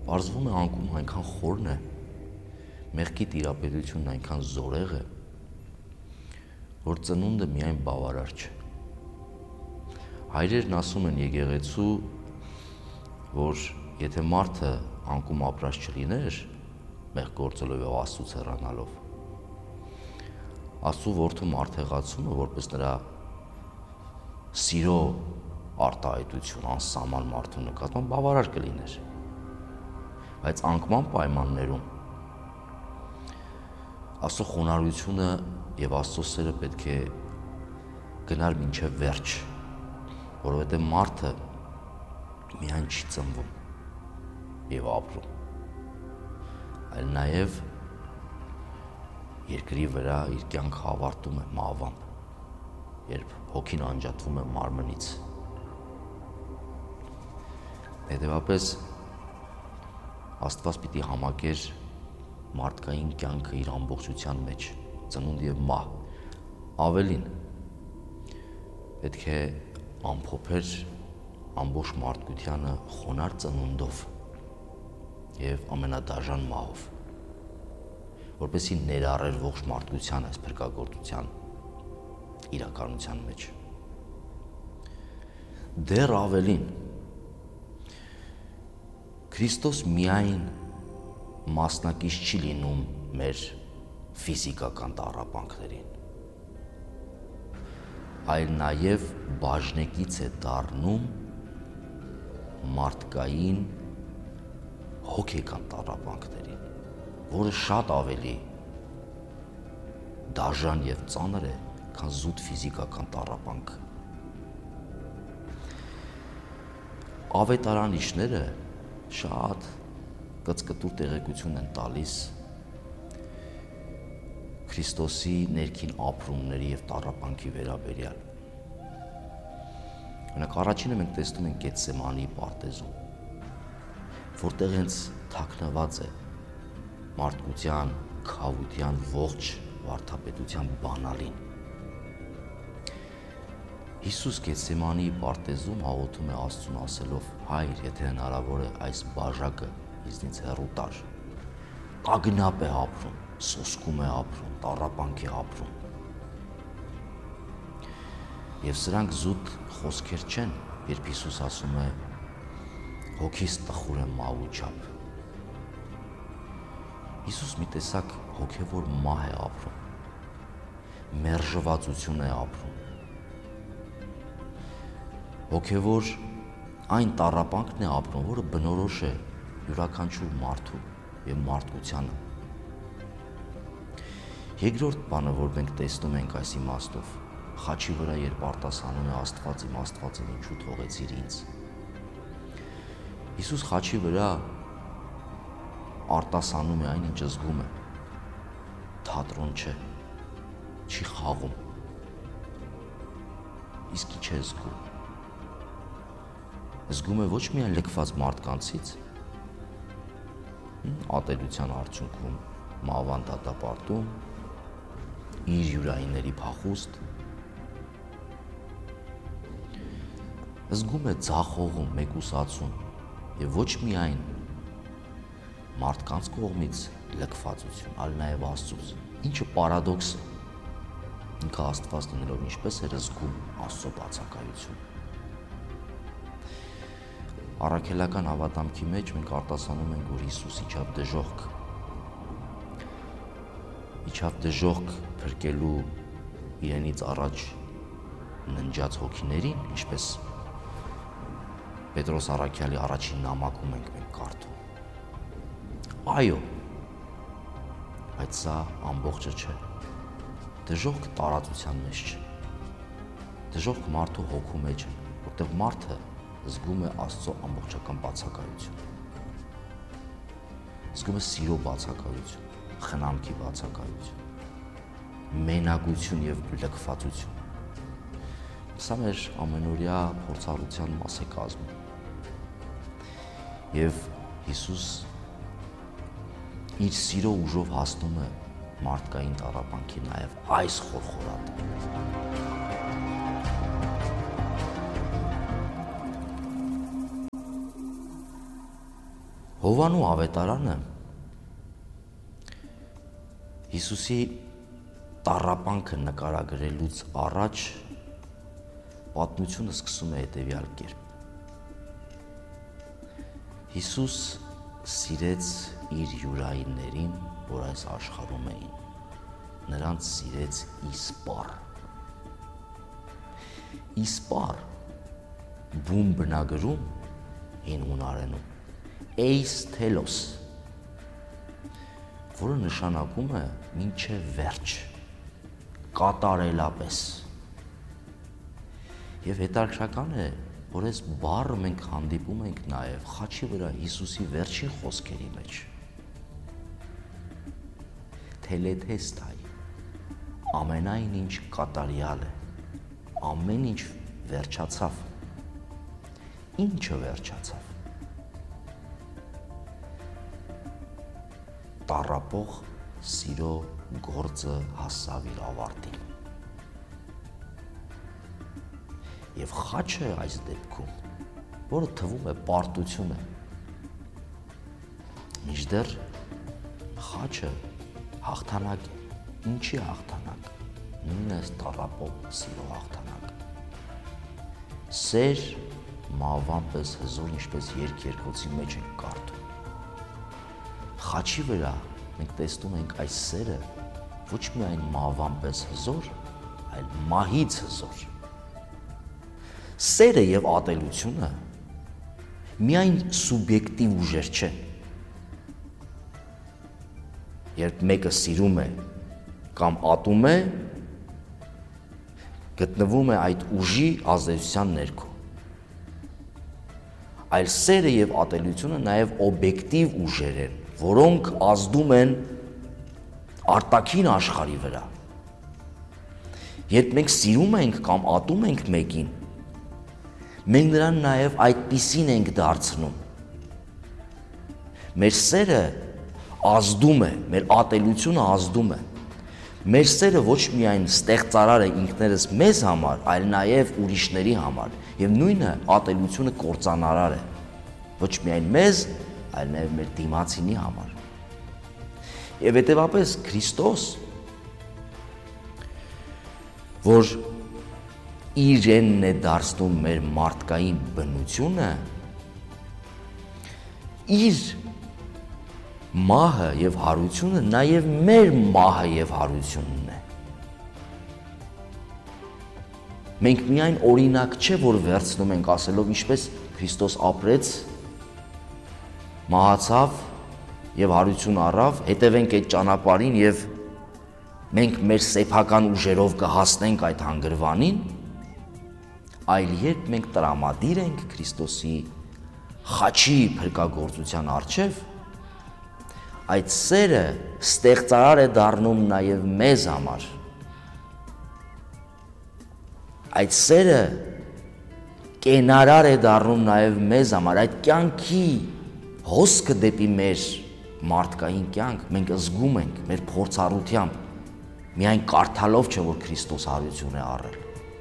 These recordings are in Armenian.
Պարզվում է անկում այնքան խորն է, մեղքի տիրապետությունն այնքան զորեղ է, որ ծնունդը միայն բավարար չէ։ Հայրերն ասում են եկեղեցու, որ եթե մարդը անկում ապրած չլիներ, մեղք գործելով եւ Աստծուց հեռանալով, Աստծու որդու մարդեղացումը, որպես նրա սիրո արտահայտություն անսահման մարդու նկատմամբ բավարար կլիներ։ Բայց անկման պայմաններում Աստծո խոնարհությունը եւ Աստծո սերը պետք է գնար մինչեւ վերջ, որովհետեւ մարդը միայն չի ծնվում եւ ապրում, այլ նաեւ երկրի վրա իր կյանքը ավարտում է մահվամբ, երբ հոգին անջատվում է մարմնից։ Հետևաբար Աստված պիտի համակեր մարդկային կյանքը իր ամբողջության մեջ, ծնունդ եւ մահ։ Ավելին, պետք է ամփոփեր ամբողջ մարդկությանը խոնարհ ծնունդով եւ ամենադաժան մահով, որպեսզի ներառեր ողջ մարդկությանը այս փրկagorցության իրականության մեջ։ Դեռ ավելին, Քրիստոս միայն մասնակից չի լինում մեր ֆիզիկական տառապանքներին, այլ նաև բաժնեկից է դառնում մարդկային հոգեկան տառապանքներին, որը շատ ավելի դաժան եւ ծանր է, քան զուտ ֆիզիկական տառապանքը։ Ավետարանիչները շատ կծկտուր տեղեկություն են տալիս Քրիստոսի ներքին ապրումների եւ տառապանքի վերաբերյալ։ Օրինակ առաջինը մենք տեսնում ենք Գեթսեմանի պարտեզում, որտեղ հենց թաքնված է մարդկության, քավության ողջ վարդապետության բանալին։ Հիսուս Գեթսեմանի պարտեզում աղոթում է Աստծուն ասելով. «Հայր, եթե հնարավոր է, այս բաժակը ինձնից հեռու տար»։ Ագնապ է ապրում, սոսկում է ապրում, տառապանք է ապրում։ Եվ սրանք զուտ խոսքեր չեն, երբ Հիսուս ասում է. «Հոգիս տխուր եմ մահու չափ»։ Հիսուս մի տեսակ հոգևոր մահ է ապրում, մերժվածություն է ապրում, հոգևոր այն տառապանքն է ապրում, որը բնորոշ է յուրաքանչյուր մարդու եւ մարդկությանը։ Երկրորդ բանը, որ մենք տեսնում ենք այս իմաստով, խաչի վրա երբ արտասանում է Աստված իմ Աստվածը ինչու թողեցիր ինձ։ Հիսուս խաչի վրա արտասանում է այն, ինչ զգում է, թատրոն չէ, չի խաղում, իսկ ինչ է զգում։ Զգում է ոչ միայն լքված մարդկանցից, ատելության արդյունքում մահվան դատապարտում, իր յուրայինների փախուստ, զգում է ձախողում, մեկուսացում եւ ոչ միայն մարդկանց կողմից լքվածություն, այլ նաեւ Աստծուց, ինչը պարադոքս է։ Ինքը Աստված լինելով ինչպես էր զգում Աստծո բացակայություն։ Առաքելական հավատամքի մեջ մենք արտասանում ենք, որ Հիսուս իջավ դժոխք փրկելու իրենից առաջ ննջած հոգիներին, ինչպես Պետրոս առաքյալի առաջին նամակում ենք մենք կարդում։ Այո, բայց սա ամբողջը չէ։ Դժոխք տարածության մեջ չէ։ Դժոխք մարդու հոգու մեջ է, որտեղ մարդը զգում է Աստծո ամբողջական բացակայություն։ Զգում է սիրո բացակայություն, խնամքի բացակայություն, մենակություն եւ լքվածություն։ Սա մեր ամենօրյա փորձառության մաս է կազմում։ Եվ Հիսուս իր սիրո ուժով հասնում է մարդկային տառապանքի նաեւ այս խորխորատը։ Հովանու ավետարանը Հիսուսի տառապանքը նկարագրելուց առաջ պատմությունը սկսում է հետևյալ կերպ. Հիսուս սիրեց իր յուրայիններին, որ այս աշխարհում էին, նրանց սիրեց իսպառ։ Իսպառ բուն բնագրում հին հունարենում էյս թելոս, որը նշանակում է մինչև վերջ, կատարելապես։ Եվ հետաքրքրական է, որ այս բառը մենք հանդիպում ենք նաև խաչի վրա Հիսուսի վերջին խոսքերի մեջ։ Թելեթեստայ, ամենայն ինչ կատարյալ է, ամեն ինչ վերջացավ։ Ինչը վերջացավ։ Տառապող սիրո գործը հասավ իր ավարտին։ Եվ խաչը այս դեպքում, որը թվում է պարտություն է, մինչդեռ խաչը հաղթանակ է։ Ինչի հաղթանակ։ Նույնն է տառապող սիրո հաղթանակ։ Սեր մահվան պես հզոր, ինչպես երկրոցի մեջ ենք կարդում։ Խաչի վրա մենք տեսնում ենք այս սերը ոչ միայն մահվան պես հզոր, այլ մահից հզոր։ Սերը եւ ատելությունը միայն սուբյեկտիվ ուժեր չեն։ Երբ մեկը սիրում է կամ ատում է, գտնվում է այդ ուժի ազդեցության ներքո։ Այլ սերը եւ ատելությունը նաեւ օբյեկտիվ ուժեր են, որոնք ազդում են արտաքին աշխարհի վրա։ Երբ մենք սիրում ենք կամ ատում ենք մեկին, մենք նրան նաև այդպիսին ենք դարձնում։ Մեր սերը ազդում է, մեր ատելությունը ազդում է։ Մեր սերը ոչ միայն ստեղծարար է ինքներս մեզ համար, այլ նաև ուրիշների համար։ Եվ նույնը ատելությունը կործանարար է։ Ոչ միայն մեզ, այլ նաև մեր դիմացինի համար։ Եվ հետևապես Քրիստոս, որ իրենն է դարձնում մեր մարդկային բնությունը, իր մահը եւ հարությունը նաեւ մեր մահը եւ հարությունն է։ Մենք միայն օրինակ չէ, որ վերցնում ենք ասելով ինչպես Քրիստոս ապրեց, մահացավ եւ հարություն առավ, հետևենք այդ ճանապարհին եւ մենք մեր սեփական ուժերով կհասնենք այդ հանգրվանին, այլ երբ մենք տրամադիր ենք Քրիստոսի խաչի փրկagorցության առջև, այդ սերը ստեղծարար է դառնում նաև մեզ համար։ Այդ սերը կենարար է դառնում նաև մեզ համար։ Այդ կյանքի հոսքը դեպի մեր մարդկային կյանք մենք զգում ենք մեր փորձառությամբ, միայն կարդալով չէ, որ Քրիստոս հարություն է առել։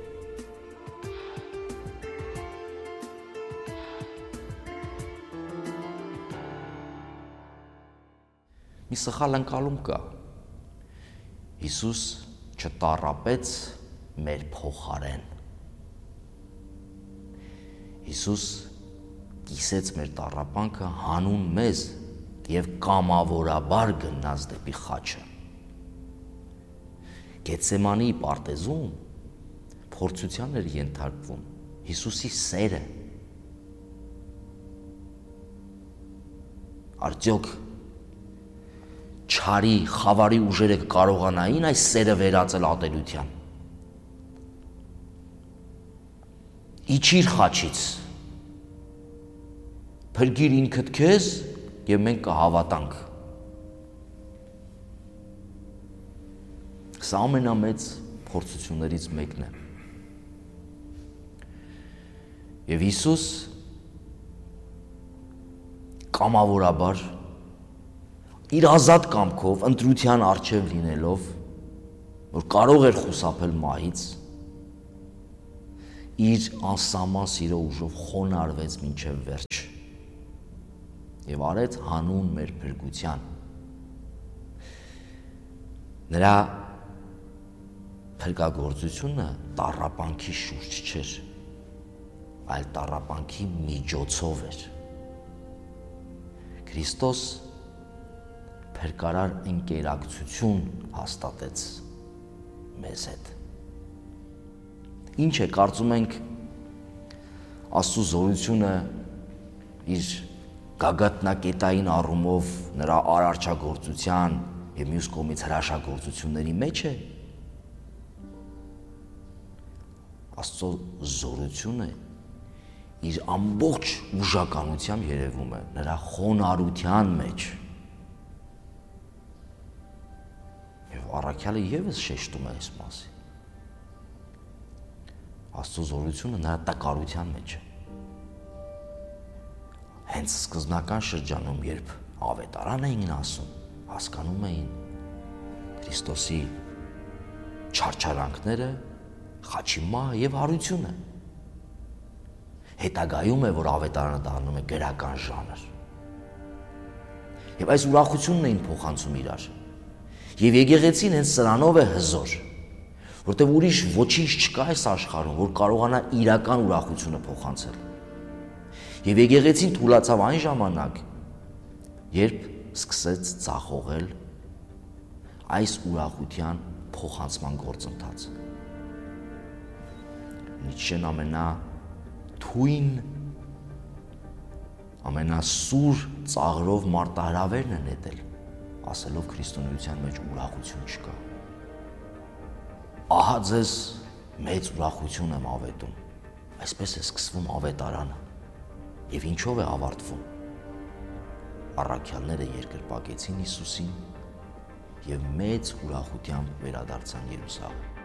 Մի սխալ ընկալում կա։ Հիսուս չտառապեց մեր փոխարեն։ Հիսուս կիսեց մեր տառապանքը հանուն մեզ եւ կամավորաբար գնաց դեպի խաչը։ Գեթսեմանի պարտեզում փորձության էր ենթարկվում Հիսուսի սերը։ Արդյոք չարի, խավարի ուժերը կարողանային այս սերը վերածել ատելության։ Իջիր խաչից, փրկիր ինքդ քեզ եւ մենք կհավատանք։ Սա ամենամեծ փորձություններից մեկն է։ Եվ Հիսուս կամավորաբար իր ազատ կամքով, ընտրության առջև լինելով, որ կարող էր խուսափել մահից, իր անսահման սիրո ուժով խոնարհվեց մինչև վերջ։ եւ արեց հանուն մեր փրկության։ Նրա փրկագործությունը տառապանքի շուրջ չէր, այլ տառապանքի միջոցով էր։ Քրիստոս փրկարար ընկերակցություն հաստատեց մեզ հետ։ Ինչ է, կարծում ենք Աստծո զորությունը իր գագաթնակետային առումով նրա արարչագործության եւ մյուս կողմից հրաշագործությունների մեջ է։ Աստծո զորությունը իր ամբողջ ուժականությամբ երևում է նրա խոնարհության մեջ։ Եվ առաքյալը եւս շեշտում է այս մասին։ Աստծո զորությունը նրա տկարության մեջ է։ Հենց սկզբնական շրջանում, երբ ավետարան էին ասում, հասկանում էին Քրիստոսի չարչարանքները, խաչի մահը եւ հարությունը։ Հետագայում է, որ ավետարանը դառնում է գրական ժանր։ Եվ այս ուրախությունն էին փոխանցում իրար։ Եվ եկեղեցին հենց սրանով է հզոր, որտեղ ուրիշ ոչինչ չկա այս աշխարհում, որ կարողանա իրական ուրախությունը փոխանցել։ Եվ եկեղեցին թուլացավ այն ժամանակ, երբ սկսեց ձախողել այս ուրախության փոխանցման գործընթացը։ Նիցշեն ամենաթույն, ամենասուր ծաղրով մարտահրավերն է նետել, ասելով քրիստոնեության մեջ ուրախություն չկա։ Ահա ձեզ մեծ ուրախություն եմ ավետում։ Այսպես է սկսվում ավետարանը։ Եվ ինչով է ավարտվում։ Առաքյալները երկրպագեցին Հիսուսին եւ մեծ ուրախությամբ վերադարձան Երուսաղեմ։